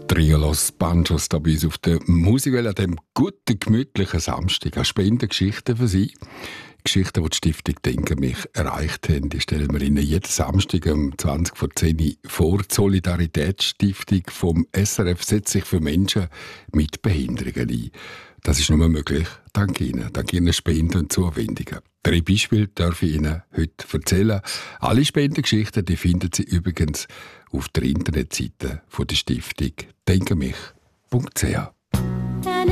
Trio Los Banjos da bei uns auf der Musikwelle an diesem guten, gemütlichen Samstag. Eine Spendengeschichte für Sie. Geschichten, die die Stiftung «Denke mich» erreicht haben, die stellen wir Ihnen jeden Samstag um 20 vor 10 Uhr vor. Die Solidaritätsstiftung vom SRF setzt sich für Menschen mit Behinderungen ein. Das ist nur möglich dank Ihnen, dank Ihren Spenden und Zuwendungen. 3 Beispiele darf ich Ihnen heute erzählen. Alle Spendengeschichten die finden Sie übrigens auf der Internetseite der Stiftung «Denkemich.ch».